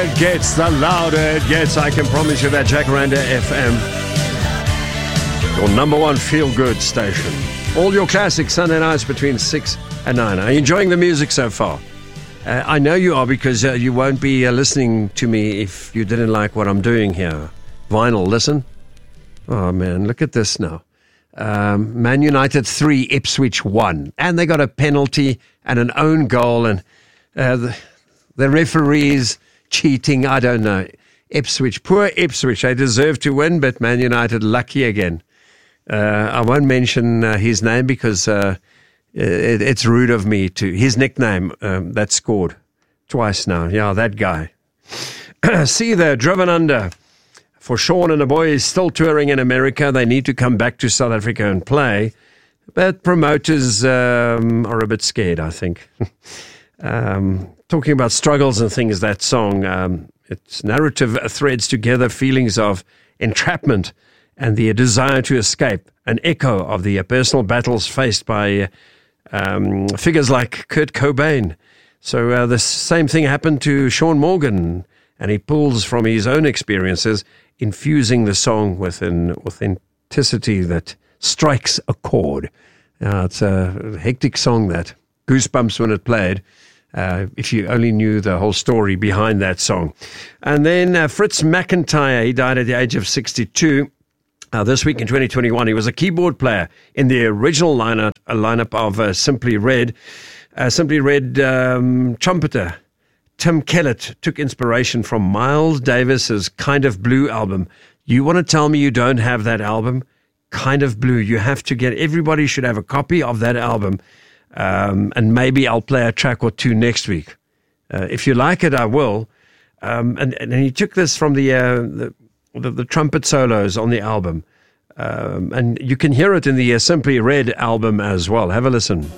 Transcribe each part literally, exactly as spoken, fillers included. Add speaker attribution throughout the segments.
Speaker 1: it gets, the louder it gets. I can promise you that. Jacaranda F M, your number one feel-good station. All your classics, Sunday nights between six and nine. Are you enjoying the music so far? Uh, I know you are, because uh, you won't be uh, listening to me if you didn't like what I'm doing here. Vinyl, listen. Oh, man, look at this now. Um, Man United three, Ipswich one. And they got a penalty and an own goal, and uh, the, the referees cheating. I don't know. Ipswich, poor Ipswich. They deserve to win, but Man United lucky again. Uh, I won't mention uh, his name because uh, it, it's rude of me to. His nickname um, that scored twice now. Yeah, that guy. See there, driven under. For Sean and the boys still touring in America, they need to come back to South Africa and play. But promoters um, are a bit scared, I think. um, talking about struggles and things, that song, um, its narrative threads together feelings of entrapment and the desire to escape, an echo of the personal battles faced by um, figures like Kurt Cobain. So uh, the same thing happened to Sean Morgan, and he pulls from his own experiences, infusing the song with an authenticity that strikes a chord. Uh, it's a hectic song, that. Goosebumps when it played, uh, if you only knew the whole story behind that song. And then uh, Fritz McIntyre, he died at the age of sixty-two. Uh, this week in twenty twenty-one, he was a keyboard player in the original lineup, a lineup of uh, Simply Red. Uh, Simply Red um, trumpeter Tim Kellett took inspiration from Miles Davis's Kind of Blue album. You want to tell me you don't have that album? Kind of Blue. You have to get, everybody should have a copy of that album. Um, and maybe I'll play a track or two next week. Uh, if you like it, I will. Um, and, and he took this from the, uh, the, the, the trumpet solos on the album. Um, and you can hear it in the uh, Simply Red album as well. Have a listen.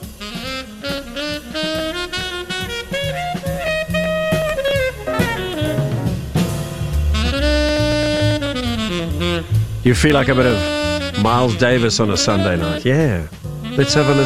Speaker 1: You feel like a bit of Miles Davis on a Sunday night. Yeah. Let's have a listen.